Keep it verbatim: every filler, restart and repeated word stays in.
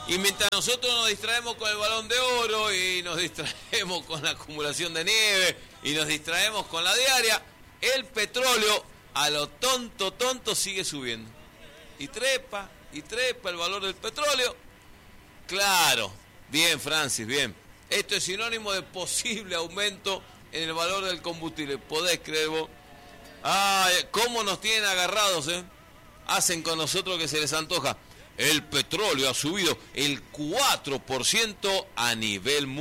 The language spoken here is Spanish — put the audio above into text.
Y mientras nosotros nos distraemos con el Balón de Oro y nos distraemos con la acumulación de nieve y nos distraemos con la diaria, el petróleo a lo tonto, tonto sigue subiendo. Y trepa, y trepa el valor del petróleo. Claro, bien Francis, bien. Esto es sinónimo de posible aumento en el valor del combustible. ¿Podés creer vos? Ay, cómo nos tienen agarrados, ¿eh? Hacen con nosotros que se les antoja. El petróleo ha subido el cuatro por ciento a nivel mundial.